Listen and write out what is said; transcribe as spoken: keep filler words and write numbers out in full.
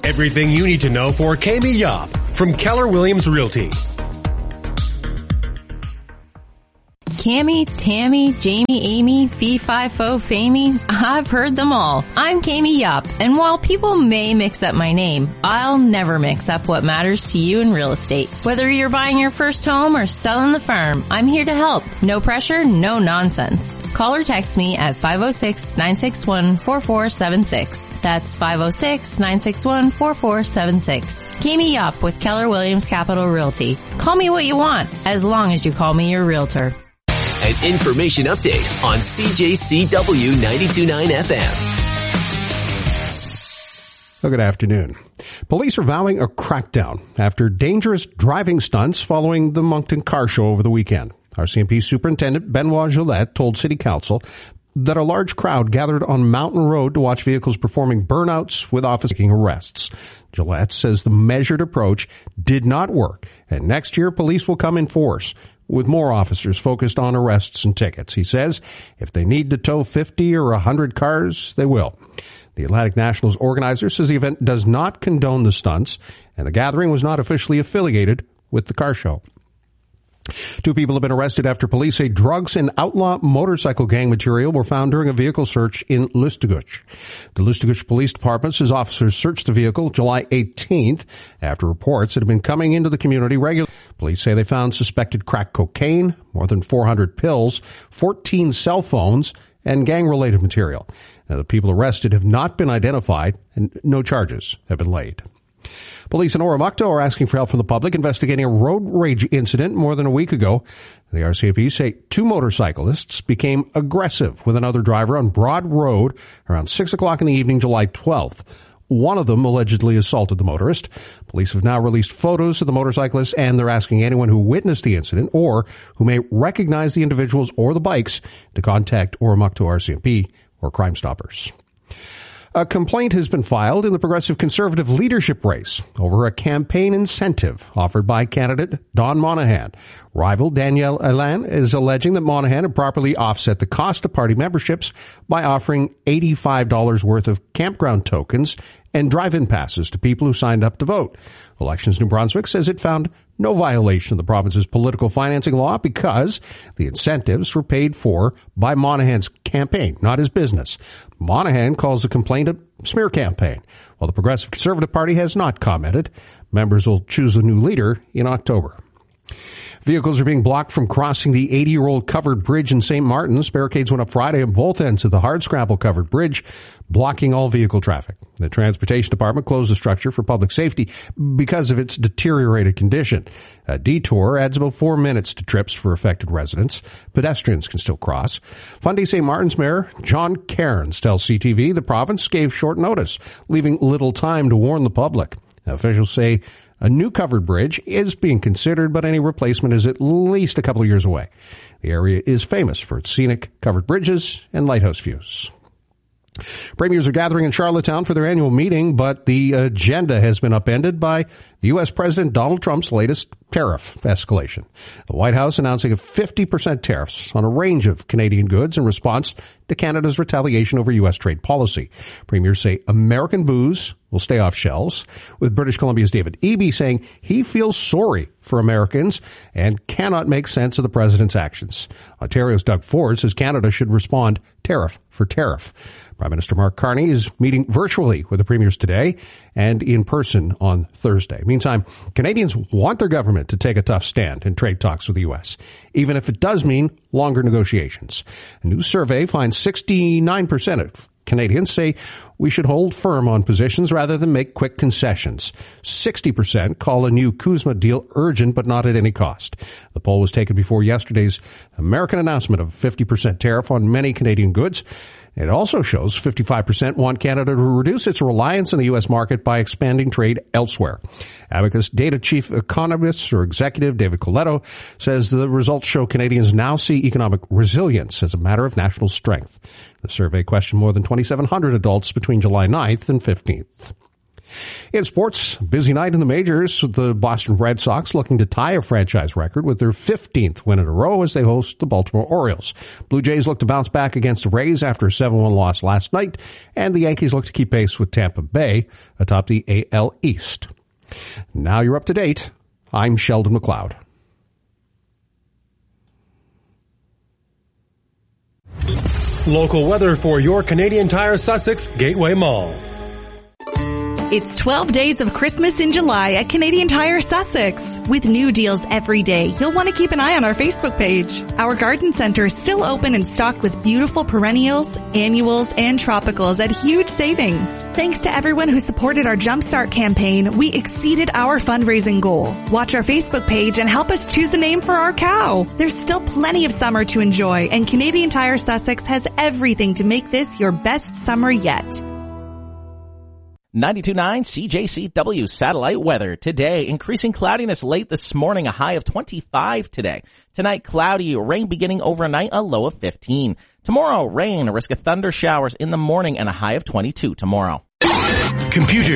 Everything you need to know for Kami Yop from Keller Williams Realty. Cammy, Tammy, Jamie, Amy, Fee, Fi, Fo, Famey. I've heard them all. I'm Kami Yop, and while people may mix up my name, I'll never mix up what matters to you in real estate. Whether you're buying your first home or selling the farm, I'm here to help. No pressure, no nonsense. Call or text me at five oh six, nine six one, four four seven six. That's five oh six, nine six one, four four seven six. Kami Yop with Keller Williams Capital Realty. Call me what you want, as long as you call me your realtor. An information update on C J C W ninety-two point nine F M. Well, good afternoon. Police are vowing a crackdown after dangerous driving stunts following the Moncton car show over the weekend. R C M P Superintendent Benoit Gillette told City Council that a large crowd gathered on Mountain Road to watch vehicles performing burnouts with officers making arrests. Gillette says the measured approach did not work, and next year police will come in force with more officers focused on arrests and tickets. He says if they need to tow fifty or one hundred cars, they will. The Atlantic Nationals organizer says the event does not condone the stunts, and the gathering was not officially affiliated with the car show. Two people have been arrested after police say drugs and outlaw motorcycle gang material were found during a vehicle search in Lustigouche. The Lustigouche Police Department says officers searched the vehicle July eighteenth after reports had been coming into the community regularly. Police say they found suspected crack cocaine, more than four hundred pills, fourteen cell phones, and gang-related material. Now, the people arrested have not been identified, and no charges have been laid. Police in Oromocto are asking for help from the public investigating a road rage incident more than a week ago. The R C M P say two motorcyclists became aggressive with another driver on Broad Road around six o'clock in the evening, July twelfth. One of them allegedly assaulted the motorist. Police have now released photos of the motorcyclists, and they're asking anyone who witnessed the incident or who may recognize the individuals or the bikes to contact Oromocto R C M P or Crime Stoppers. A complaint has been filed in the Progressive Conservative leadership race over a campaign incentive offered by candidate Don Monahan. Rival Danielle Alain is alleging that Monahan improperly offset the cost of party memberships by offering eighty-five dollars worth of campground tokens and drive-in passes to people who signed up to vote. Elections New Brunswick says it found no violation of the province's political financing law because the incentives were paid for by Monahan's campaign, not his business. Monahan calls the complaint a smear campaign, while the Progressive Conservative Party has not commented. Members will choose a new leader in October. Vehicles are being blocked from crossing the eighty-year-old covered bridge in Saint Martin's. Barricades went up Friday on both ends of the hardscrabble covered bridge, blocking all vehicle traffic. The Transportation Department closed the structure for public safety because of its deteriorated condition. A detour adds about four minutes to trips for affected residents. Pedestrians can still cross. Fundy Saint Martin's Mayor John Cairns tells C T V the province gave short notice, leaving little time to warn the public. Officials say a new covered bridge is being considered, but any replacement is at least a couple of years away. The area is famous for its scenic covered bridges and lighthouse views. Premiers are gathering in Charlottetown for their annual meeting, but the agenda has been upended by the U S. President Donald Trump's latest tariff escalation. The White House announcing a fifty percent tariffs on a range of Canadian goods in response to Canada's retaliation over U S trade policy. Premiers say American booze will stay off shelves, with British Columbia's David Eby saying he feels sorry for Americans and cannot make sense of the president's actions. Ontario's Doug Ford says Canada should respond tariff for tariff. Prime Minister Mark Carney is meeting virtually with the premiers today and in person on Thursday. Meantime, Canadians want their government to take a tough stand in trade talks with the U S, even if it does mean longer negotiations. A new survey finds sixty-nine percent of Canadians say we should hold firm on positions rather than make quick concessions. sixty percent call a new CUSMA deal urgent but not at any cost. The poll was taken before yesterday's American announcement of a fifty percent tariff on many Canadian goods. It also shows fifty-five percent want Canada to reduce its reliance on the U S market by expanding trade elsewhere. Abacus Data Chief Economist or Executive David Coletto says the results show Canadians now see economic resilience as a matter of national strength. The survey questioned more than twenty-seven hundred adults between July ninth and fifteenth. In sports, busy night in the majors. The Boston Red Sox looking to tie a franchise record with their fifteenth win in a row as they host the Baltimore Orioles. Blue Jays look to bounce back against the Rays after a seven one loss last night, and the Yankees look to keep pace with Tampa Bay atop the A L East. Now you're up to date. I'm Sheldon McLeod. Local weather for your Canadian Tire Sussex Gateway Mall. It's twelve days of Christmas in July at Canadian Tire Sussex. With new deals every day, you'll want to keep an eye on our Facebook page. Our garden center is still open and stocked with beautiful perennials, annuals, and tropicals at huge savings. Thanks to everyone who supported our Jumpstart campaign, we exceeded our fundraising goal. Watch our Facebook page and help us choose a name for our cow. There's still plenty of summer to enjoy, and Canadian Tire Sussex has everything to make this your best summer yet. ninety-two point nine C J C W satellite weather. Today, increasing cloudiness late this morning, a high of twenty-five today. Tonight, cloudy, rain beginning overnight, a low of fifteen. Tomorrow, rain, a risk of thunder showers in the morning, and a high of twenty-two tomorrow. Computer